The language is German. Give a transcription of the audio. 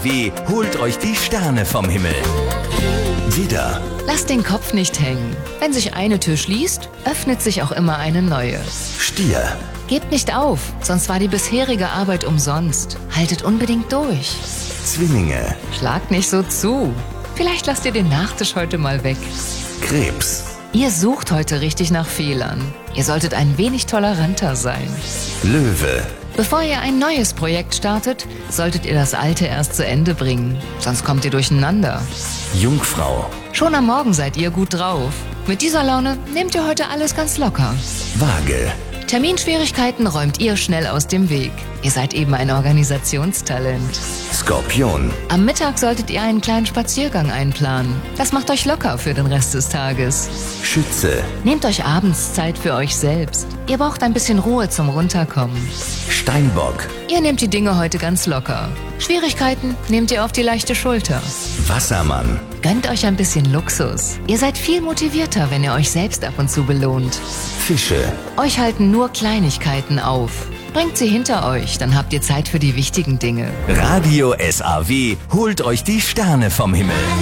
Wie holt euch die Sterne vom Himmel. Widder, Lasst den Kopf nicht hängen. Wenn sich eine Tür schließt, öffnet sich auch immer eine neue. Stier, Gebt nicht auf, sonst war die bisherige Arbeit umsonst. Haltet unbedingt durch. Zwillinge, Schlagt nicht so zu. Vielleicht lasst ihr den Nachtisch heute mal weg. Krebs, Ihr sucht heute richtig nach Fehlern. Ihr solltet ein wenig toleranter sein. Löwe, Bevor ihr ein neues Projekt startet, solltet ihr das alte erst zu Ende bringen. Sonst kommt ihr durcheinander. Jungfrau, Schon am Morgen seid ihr gut drauf. Mit dieser Laune nehmt ihr heute alles ganz locker. Waage, Terminschwierigkeiten räumt ihr schnell aus dem Weg. Ihr seid eben ein Organisationstalent. Skorpion, Am Mittag solltet ihr einen kleinen Spaziergang einplanen. Das macht euch locker für den Rest des Tages. Schütze, Nehmt euch abends Zeit für euch selbst. Ihr braucht ein bisschen Ruhe zum Runterkommen. Steinbock, Ihr nehmt die Dinge heute ganz locker. Schwierigkeiten nehmt ihr auf die leichte Schulter. Wassermann, Gönnt euch ein bisschen Luxus. Ihr seid viel motivierter, wenn ihr euch selbst ab und zu belohnt. Fische, Euch halten nur Kleinigkeiten auf. Bringt sie hinter euch, dann habt ihr Zeit für die wichtigen Dinge. Radio SAW holt euch die Sterne vom Himmel.